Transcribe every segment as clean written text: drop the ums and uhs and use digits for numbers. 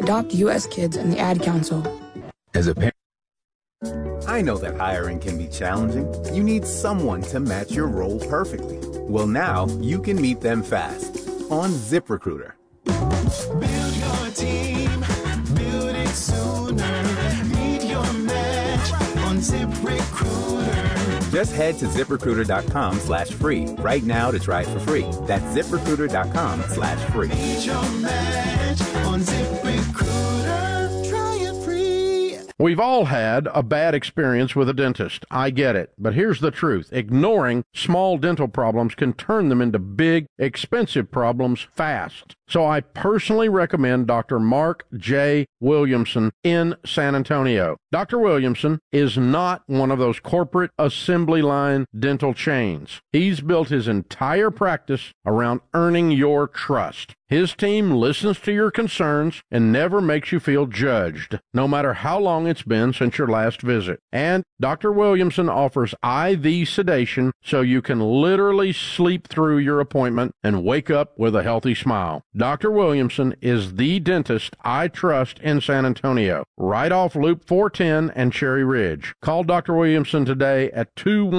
Adopt U.S. Kids and the Ad Council. As a parent, I know that hiring can be challenging. You need someone to match your role perfectly. Well, now you can meet them fast on ZipRecruiter. Build your team, build it sooner. Meet your match on ZipRecruiter. Just head to ZipRecruiter.com/free right now to try it for free. That's ZipRecruiter.com/free. Meet your match on ZipRecruiter. Try it free. We've all had a bad experience with a dentist. I get it. But here's the truth. Ignoring small dental problems can turn them into big, expensive problems fast. So I personally recommend Dr. Mark J. Williamson in San Antonio. Dr. Williamson is not one of those corporate assembly line dental chains. He's built his entire practice around earning your trust. His team listens to your concerns and never makes you feel judged, no matter how long it's been since your last visit. And Dr. Williamson offers IV sedation so you can literally sleep through your appointment and wake up with a healthy smile. Dr. Williamson is the dentist I trust in San Antonio, right off Loop 410 and Cherry Ridge. Call Dr. Williamson today at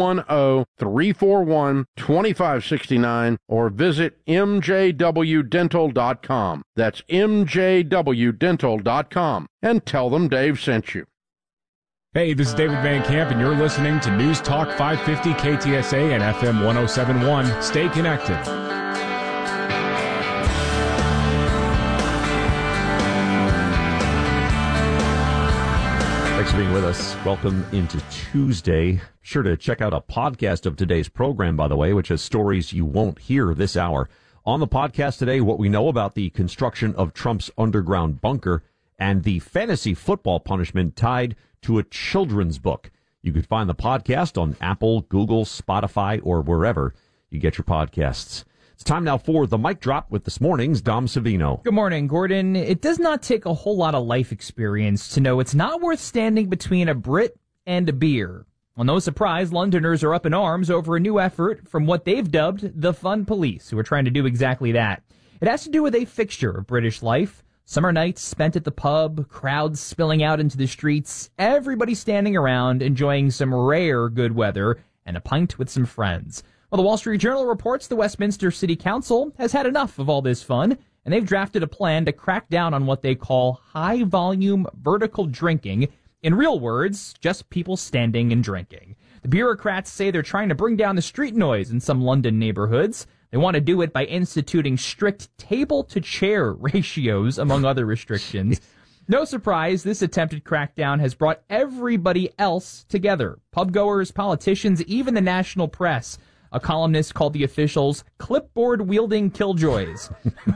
210-341-2569 or visit mjwdental.com. That's mjwdental.com, and tell them Dave sent you. Hey, this is David Van Camp, and you're listening to News Talk 550 KTSA and FM 1071. Stay connected. Thanks for being with us. Welcome into Tuesday. Be sure to check out a podcast of today's program, by the way, which has stories you won't hear this hour. On the podcast today, what we know about the construction of Trump's underground bunker and the fantasy football punishment tied to a children's book. You can find the podcast on Apple, Google, Spotify, or wherever you get your podcasts. It's time now for the mic drop with this morning's Dom Savino. Good morning, Gordon. It does not take a whole lot of life experience to know it's not worth standing between a Brit and a beer. Well, no surprise, Londoners are up in arms over a new effort from what they've dubbed the Fun Police, who are trying to do exactly that. It has to do with a fixture of British life. Summer nights spent at the pub, crowds spilling out into the streets, everybody standing around enjoying some rare good weather and a pint with some friends. Well, the Wall Street Journal reports the Westminster City Council has had enough of all this fun, and they've drafted a plan to crack down on what they call high-volume vertical drinking. In real words, just people standing and drinking. The bureaucrats say they're trying to bring down the street noise in some London neighborhoods. They want to do it by instituting strict table-to-chair ratios, among other restrictions. No surprise, this attempted crackdown has brought everybody else together. Pubgoers, politicians, even the national press. A columnist called the officials clipboard-wielding killjoys.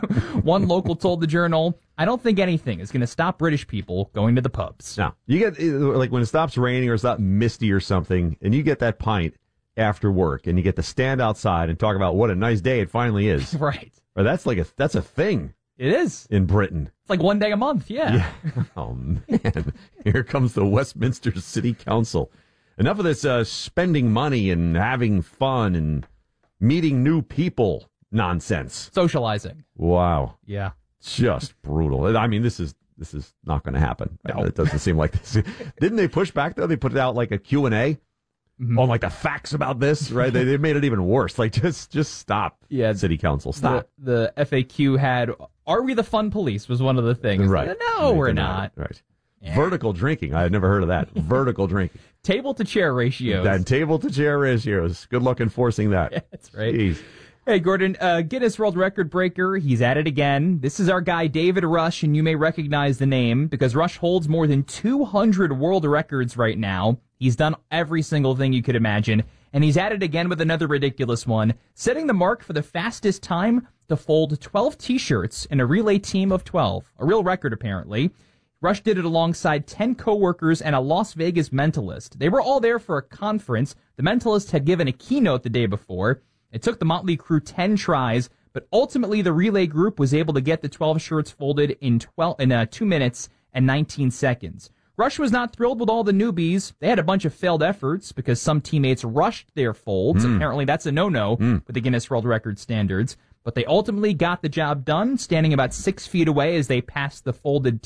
One local told the Journal, I don't think anything is going to stop British people going to the pubs. Now, you get, like, when it stops raining or it's not misty or something, and you get that pint after work, and you get to stand outside and talk about what a nice day it finally is. Right. Or that's a thing. It is. In Britain. It's like one day a month, yeah. Oh, man. Here comes the Westminster City Council. Enough of this spending money and having fun and meeting new people nonsense. Socializing. Wow. Yeah. Just brutal. I mean, this is not going to happen. No. It doesn't seem like this. Didn't they push back, though? They put out like a Q&A on like the facts about this, right? They made it even worse. Like, just stop. Yeah. City Council, stop. The FAQ had, are we the fun police, was one of the things. Right. No, we're not. Right. Yeah. Vertical drinking. I had never heard of that. Vertical drinking. Table-to-chair ratios. And table-to-chair ratios. Good luck enforcing that. Yeah, that's right. Jeez. Hey, Gordon, Guinness World Record breaker. He's at it again. This is our guy, David Rush, and you may recognize the name because Rush holds more than 200 world records right now. He's done every single thing you could imagine, and he's at it again with another ridiculous one, setting the mark for the fastest time to fold 12 T-shirts in a relay team of 12. A real record, apparently. Rush did it alongside 10 coworkers and a Las Vegas mentalist. They were all there for a conference. The mentalist had given a keynote the day before. It took the Motley Crew 10 tries, but ultimately the relay group was able to get the 12 shirts folded in 2 minutes and 19 seconds. Rush was not thrilled with all the newbies. They had a bunch of failed efforts because some teammates rushed their folds. Apparently that's a no-no with the Guinness World Record standards. But they ultimately got the job done, standing about 6 feet away as they passed the folded